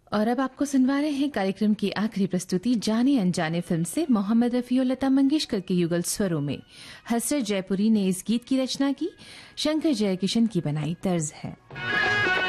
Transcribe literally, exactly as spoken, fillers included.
और अब आपको सुनवा रहे हैं कार्यक्रम की आखिरी प्रस्तुति जाने अनजाने फिल्म से मोहम्मद रफी और लता मंगेशकर के युगल स्वरों में। हसरत जयपुरी ने इस गीत की रचना की, शंकर जयकिशन की बनाई तर्ज है।